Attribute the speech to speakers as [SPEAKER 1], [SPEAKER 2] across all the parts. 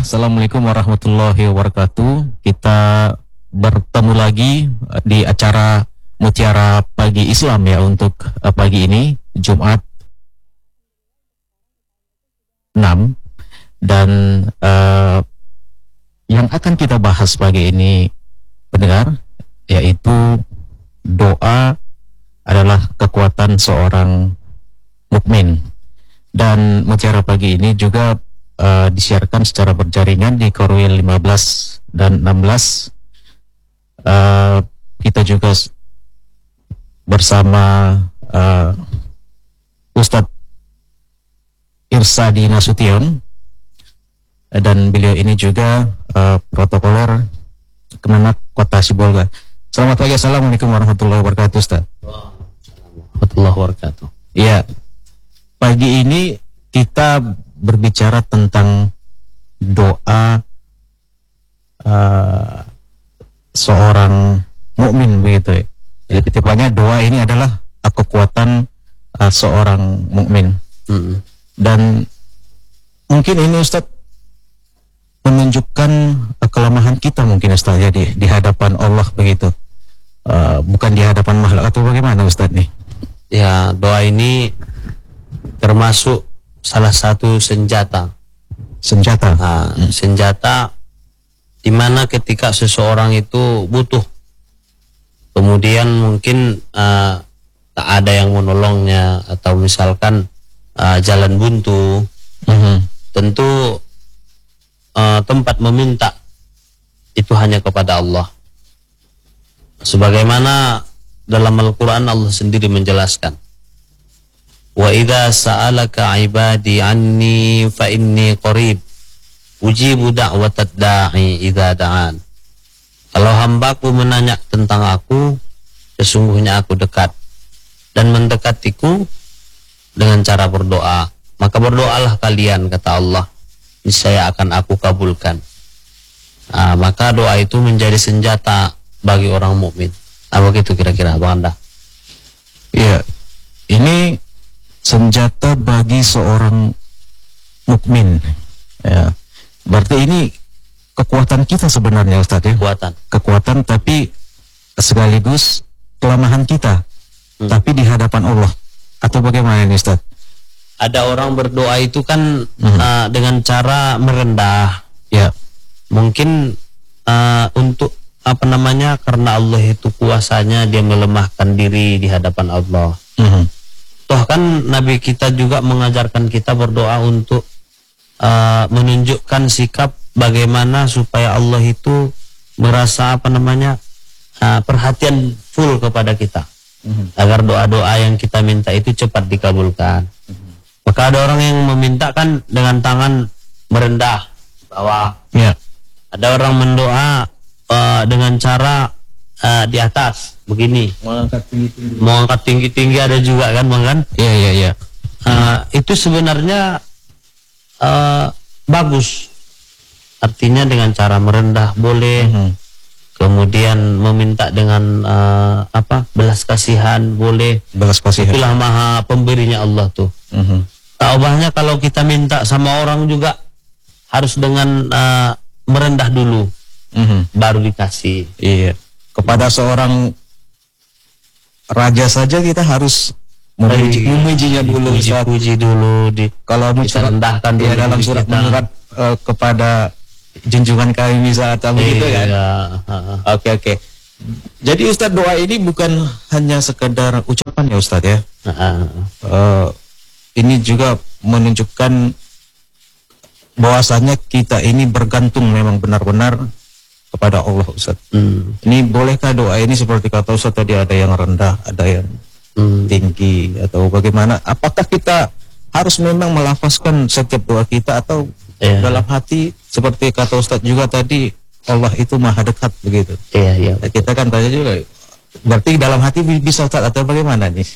[SPEAKER 1] Assalamualaikum warahmatullahi wabarakatuh. Kita bertemu lagi di acara Mutiara Pagi Islam ya untuk pagi ini Jumat 6 dan yang akan kita bahas pagi ini pendengar yaitu doa adalah kekuatan seorang mukmin. Dan Mutiara Pagi ini juga disiarkan secara berjaringan di Korwil 15 dan 16. Kita juga bersama Ustadz Irsadi Nasution, dan beliau ini juga protokoler Kemenak Kota Sibolga. Selamat pagi, assalamualaikum warahmatullahi wabarakatuh, Ustaz.
[SPEAKER 2] Warahmatullahi wabarakatuh.
[SPEAKER 1] Iya, pagi ini kita berbicara tentang doa seorang mukmin begitu ya. Jadi tepatnya doa ini adalah kekuatan seorang mukmin. Dan mungkin ini Ustaz menunjukkan kelemahan kita mungkin Ustaz ya di hadapan Allah begitu. Bukan di hadapan makhluk atau bagaimana Ustaz nih?
[SPEAKER 2] Ya, doa ini termasuk salah satu senjata. Senjata di mana ketika seseorang itu butuh, kemudian mungkin tak ada yang menolongnya atau misalkan jalan buntu, tentu tempat meminta itu hanya kepada Allah. Sebagaimana dalam Al-Quran Allah sendiri menjelaskan, wa idza sa'alaka ibadi anni fa inni qarib ujibu da'watad da'i idza da'an. Kalau hambaku menanya tentang aku, sesungguhnya aku dekat dan mendekatiku dengan cara berdoa. Maka berdoalah kalian, kata Allah, niscaya akan aku kabulkan. Maka doa itu menjadi senjata bagi orang mukmin. Begitu kira-kira Bang Anda.
[SPEAKER 1] Iya, ini senjata bagi seorang mukmin. Ya, berarti ini kekuatan kita sebenarnya Ustaz ya. Kekuatan tapi sekaligus kelemahan kita. Tapi di hadapan Allah. Atau bagaimana ini Ustaz?
[SPEAKER 2] Ada orang berdoa itu kan dengan cara merendah.
[SPEAKER 1] Ya.
[SPEAKER 2] Mungkin untuk karena Allah itu kuasanya, dia melemahkan diri di hadapan Allah. Toh kan Nabi kita juga mengajarkan kita berdoa untuk menunjukkan sikap bagaimana supaya Allah itu merasa perhatian full kepada kita, agar doa-doa yang kita minta itu cepat dikabulkan. Maka ada orang yang meminta kan dengan tangan merendah bawah.
[SPEAKER 1] Ya. Ada
[SPEAKER 2] orang mendoa dengan cara di atas begini, mengangkat tinggi-tinggi ada juga kan Bang kan?
[SPEAKER 1] Iya.
[SPEAKER 2] Itu sebenarnya bagus, artinya dengan cara merendah boleh, kemudian meminta dengan belas kasihan boleh.
[SPEAKER 1] Belas kasihan,
[SPEAKER 2] itulah maha pemberinya Allah tuh. Tak ubahnya kalau kita minta sama orang juga harus dengan merendah dulu, baru dikasih.
[SPEAKER 1] Iya. Kepada seorang raja saja kita harus memujinya dulu,
[SPEAKER 2] puji dulu.
[SPEAKER 1] Kalau
[SPEAKER 2] rendahkan
[SPEAKER 1] dia dalam surat menyurat kepada junjungan kami saat begitu ya. Oke. Jadi Ustadz, doa ini bukan hanya sekedar ucapan ya Ustadz ya. Ini juga menunjukkan bahwasanya kita ini bergantung memang benar-benar kepada Allah Ustaz. Ini bolehkah doa ini seperti kata Ustaz tadi, ada yang rendah, ada yang tinggi, atau bagaimana? Apakah kita harus memang melafazkan setiap doa kita atau dalam hati seperti kata Ustaz juga tadi, Allah itu maha dekat begitu?
[SPEAKER 2] Iya.
[SPEAKER 1] Kita kan tanya juga, berarti dalam hati bisa Ustaz atau bagaimana nih?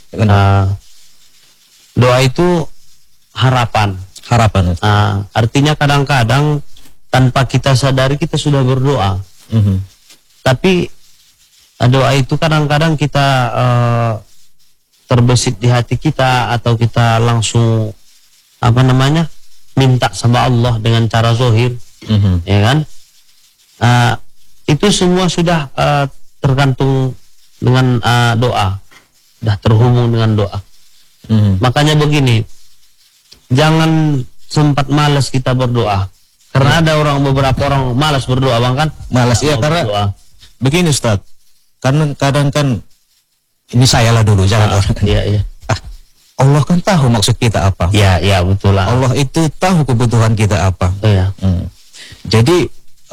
[SPEAKER 2] Doa itu harapan. Artinya kadang-kadang tanpa kita sadari kita sudah berdoa. Tapi doa itu kadang-kadang kita terbesit di hati kita, atau kita langsung minta sama Allah dengan cara zahir. ya kan? Itu semua sudah tergantung dengan doa, sudah terhubung dengan doa. Makanya begini, jangan sempat malas kita berdoa, karena ada beberapa orang malas berdoa, bang kan?
[SPEAKER 1] Malas ya, karena
[SPEAKER 2] berdoa.
[SPEAKER 1] Begini Ustaz, karena kadang kan ini saya lah dulu, jangan orang.
[SPEAKER 2] Iya.
[SPEAKER 1] Allah kan tahu maksud kita apa.
[SPEAKER 2] Iya betul lah.
[SPEAKER 1] Allah itu tahu kebutuhan kita apa.
[SPEAKER 2] Iya.
[SPEAKER 1] Jadi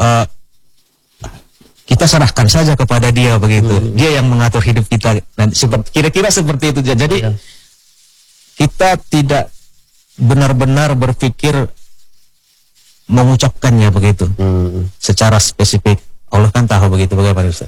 [SPEAKER 1] kita serahkan saja kepada Dia begitu. Dia yang mengatur hidup kita. Nanti kira-kira seperti itu. Jadi kita tidak benar-benar berpikir mengucapkannya begitu secara spesifik. Allah kan tahu begitu, bagaimana Ustaz?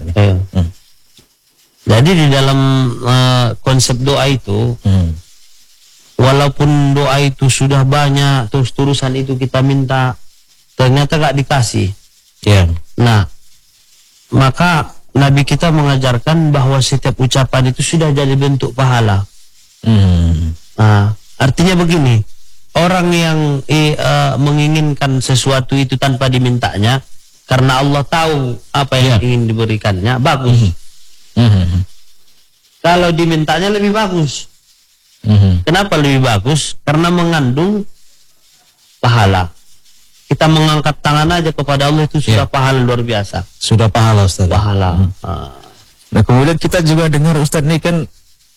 [SPEAKER 2] Jadi di dalam konsep doa itu, walaupun doa itu sudah banyak, terus-terusan itu kita minta, ternyata gak dikasih. Nah, maka Nabi kita mengajarkan bahwa setiap ucapan itu sudah jadi bentuk pahala. Nah, artinya begini, orang yang menginginkan sesuatu itu tanpa dimintanya, karena Allah tahu apa yang ingin diberikannya, bagus. Kalau dimintanya lebih bagus. Kenapa lebih bagus? Karena mengandung pahala. Kita mengangkat tangan aja kepada Allah itu sudah pahala luar biasa.
[SPEAKER 1] Sudah pahala Ustaz.
[SPEAKER 2] Pahala.
[SPEAKER 1] Nah kemudian kita juga dengar Ustaz, nih kan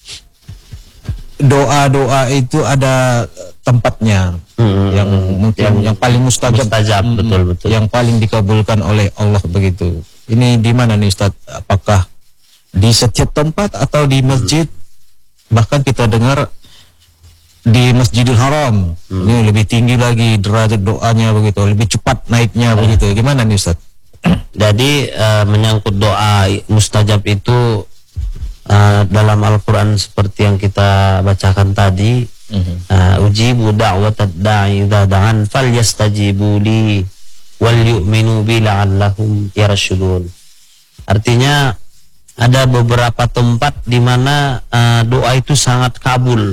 [SPEAKER 1] doa-doa itu ada tempatnya yang mungkin yang paling mustajab,
[SPEAKER 2] betul.
[SPEAKER 1] Yang paling dikabulkan oleh Allah begitu. Ini di mana nih Ustaz? Apakah di setiap tempat atau di masjid? Bahkan kita dengar di Masjidil Haram ini lebih tinggi lagi derajat doanya begitu, lebih cepat naiknya begitu. Gimana nih Ustaz?
[SPEAKER 2] Jadi menyangkut doa mustajab itu dalam Al-Quran seperti yang kita bacakan tadi, ujibu da'watad da'i idza da'an falyastajibu li wal yu'minu bi la'allahum yarshudun. Artinya ada beberapa tempat di mana doa itu sangat kabul.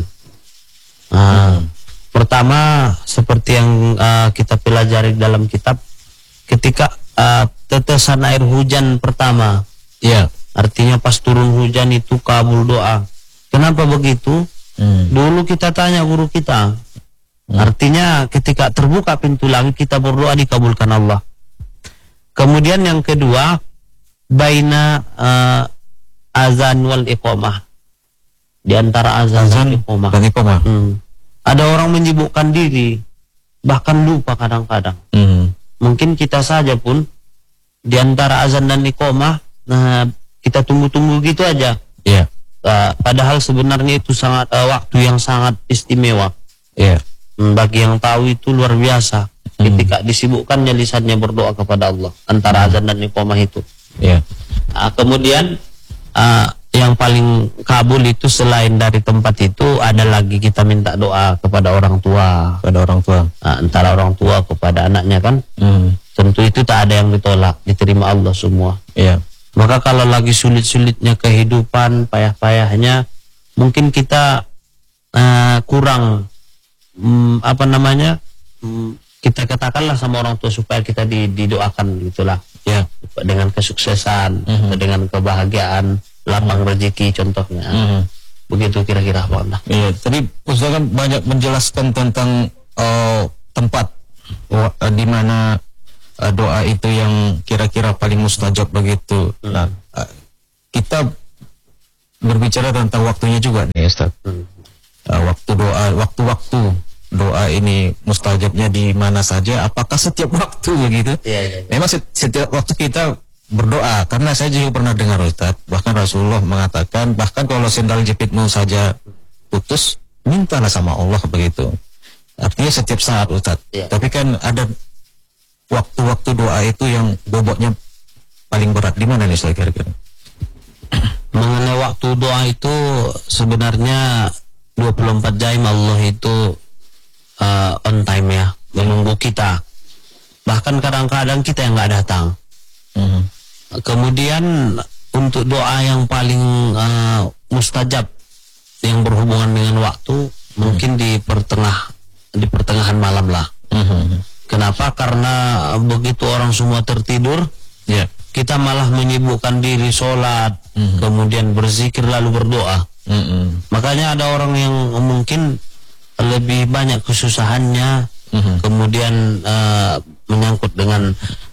[SPEAKER 2] Pertama seperti yang kita pelajari dalam kitab, ketika tetesan air hujan pertama, artinya pas turun hujan itu kabul doa. Kenapa begitu? Dulu kita tanya guru kita, artinya ketika terbuka pintu langit kita berdoa dikabulkan Allah. Kemudian yang kedua, baina azan wal iqamah, di antara azan dan iqamah. Ada orang menyibukkan diri, bahkan lupa kadang-kadang. Mungkin kita saja pun di antara azan dan iqamah, kita tunggu-tunggu gitu aja. Padahal sebenarnya itu sangat waktu yang sangat istimewa. Bagi yang tahu itu luar biasa. Ketika disibukkannya lisannya berdoa kepada Allah antara azan dan iqamah itu. Kemudian yang paling kabul itu selain dari tempat itu ada lagi kita minta doa kepada orang tua. Antara orang tua kepada anaknya kan. Tentu itu tak ada yang ditolak, diterima Allah semua. Maka kalau lagi sulit-sulitnya kehidupan, payah-payahnya, mungkin kita kurang kita katakanlah sama orang tua supaya kita didoakan gitulah, dengan kesuksesan, dengan kebahagiaan, lapang rezeki contohnya. Begitu kira-kira Pak Anda.
[SPEAKER 1] Tadi Ustaz kan banyak menjelaskan tentang tempat di mana doa itu yang kira-kira paling mustajab begitu. Nah, kita berbicara tentang waktunya juga nih Ustaz. Waktu doa ini mustajabnya di mana saja? Apakah setiap waktu begitu? Memang setiap waktu kita berdoa, karena saya juga pernah dengar Ustaz, bahkan Rasulullah mengatakan, bahkan kalau sendal jepitmu saja putus, mintalah sama Allah begitu. Artinya setiap saat Ustaz. Tapi kan ada waktu-waktu doa itu yang bobotnya paling berat. Di mana nih saya kira-kira?
[SPEAKER 2] Mengenai waktu doa itu sebenarnya 24 jam Allah itu on time ya, menunggu kita. Bahkan kadang-kadang kita yang nggak datang. Kemudian untuk doa yang paling mustajab yang berhubungan dengan waktu, mungkin di pertengahan malam lah. Kenapa? Karena begitu orang semua tertidur,
[SPEAKER 1] Ya.
[SPEAKER 2] kita malah menyibukkan diri sholat, kemudian berzikir lalu berdoa. Makanya ada orang yang mungkin lebih banyak kesusahannya, kemudian menyangkut dengan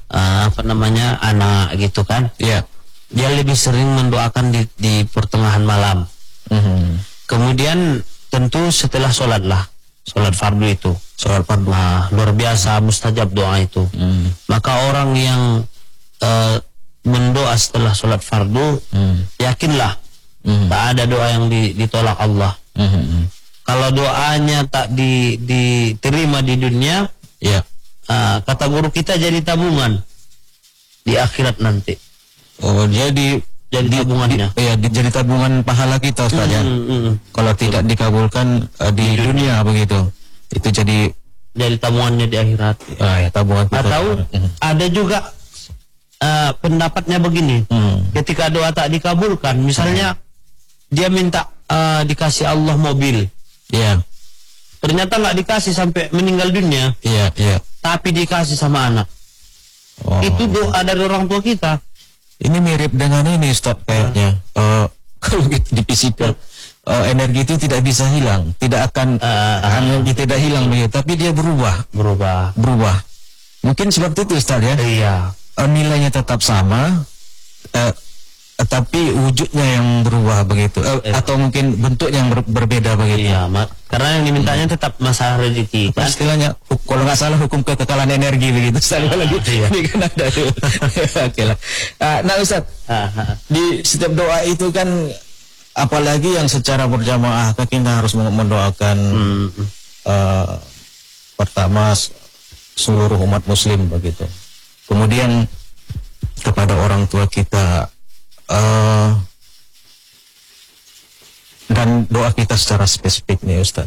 [SPEAKER 2] anak gitu kan.
[SPEAKER 1] Ya.
[SPEAKER 2] Dia lebih sering mendoakan di pertengahan malam. Kemudian tentu setelah sholat fardu itu.
[SPEAKER 1] Sholat fardu.
[SPEAKER 2] Nah, luar biasa mustajab doa itu. Maka orang yang mendoa setelah sholat fardu, yakinlah tak ada doa yang ditolak Allah. Kalau doanya tak diterima di dunia,
[SPEAKER 1] Ya.
[SPEAKER 2] kata guru kita jadi tabungan di akhirat nanti.
[SPEAKER 1] Oh, jadi
[SPEAKER 2] tabungannya.
[SPEAKER 1] jadi tabungan pahala kita, Ustaz ya. Kalau tidak dikabulkan di dunia begitu, itu jadi
[SPEAKER 2] tabungannya di akhirat.
[SPEAKER 1] Tabungan kita.
[SPEAKER 2] Atau ada juga pendapatnya begini, ketika doa tak dikabulkan, misalnya dia minta dikasih Allah mobil,
[SPEAKER 1] Iya.
[SPEAKER 2] ternyata nggak dikasih sampai meninggal dunia,
[SPEAKER 1] Iya.
[SPEAKER 2] tapi dikasih sama anak.
[SPEAKER 1] Oh.
[SPEAKER 2] Itu doa dari orang tua kita.
[SPEAKER 1] Ini mirip dengan ini, Ustaz, kayaknya. Kalau gitu dipikirkan, energi itu tidak bisa hilang, tidak akan energi tidak hilang begitu, tapi dia berubah. Mungkin seperti itu, Ustaz ya.
[SPEAKER 2] Iya.
[SPEAKER 1] Nilainya tetap sama, tapi wujudnya yang berubah begitu, atau mungkin bentuknya yang berbeda begitu.
[SPEAKER 2] Iya, karena yang dimintanya tetap masalah rezeki.
[SPEAKER 1] Kan istilahnya, kalau nggak salah hukum kekekalan energi begitu. Lagi ini kan ada. Oke lah. Nah, Ustaz, di setiap doa itu kan, apalagi yang secara berjamaah, kita harus mendoakan pertama seluruh umat Muslim begitu. Kemudian kepada orang tua kita, dan doa kita secara spesifik nih, Ustaz.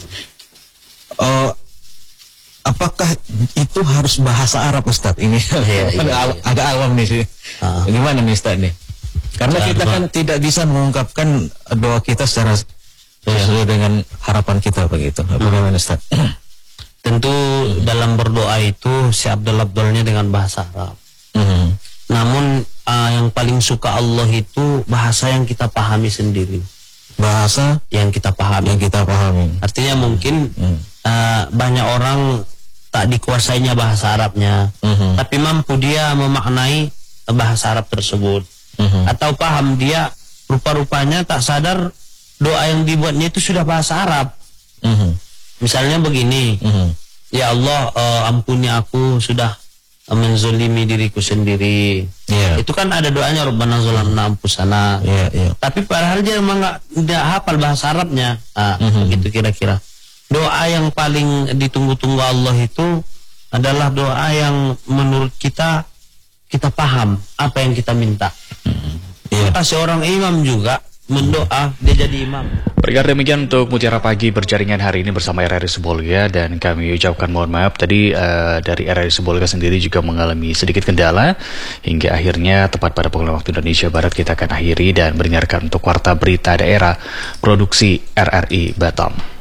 [SPEAKER 1] Apakah itu harus bahasa Arab, Ustaz? Ini agak awam nih sih. Gimana nih, Ustaz nih? Karena kita kan tidak bisa mengungkapkan doa kita secara sesuai dengan harapan kita begitu. Bagaimana, Ustaz?
[SPEAKER 2] Tentu dalam berdoa itu seabdol-abdolnya dengan bahasa Arab. Namun yang paling suka Allah itu bahasa yang kita pahami sendiri.
[SPEAKER 1] Bahasa
[SPEAKER 2] yang kita pahami. Artinya mungkin banyak orang tak dikuasainya bahasa Arabnya, tapi mampu dia memaknai bahasa Arab tersebut. Atau paham dia, rupa-rupanya tak sadar doa yang dibuatnya itu sudah bahasa Arab. Misalnya begini, ya Allah, ampuni aku sudah menzolimi diriku sendiri. Itu kan ada doanya, Rabbana zalamna anfusana. Tapi padahal dia memang nggak hafal bahasa Arabnya. Begitu kira-kira. Doa yang paling ditunggu-tunggu Allah itu adalah doa yang menurut kita paham apa yang kita minta. Maka seorang imam juga mendoa, dia jadi imam.
[SPEAKER 3] Baiklah, demikian untuk Mutiara Pagi berjaringan hari ini bersama RRI Sibolga, dan kami ucapkan mohon maaf tadi dari RRI Sibolga sendiri juga mengalami sedikit kendala hingga akhirnya tepat pada pukul waktu Indonesia Barat kita akan akhiri dan mendengarkan untuk Warta Berita Daerah Produksi RRI Batam.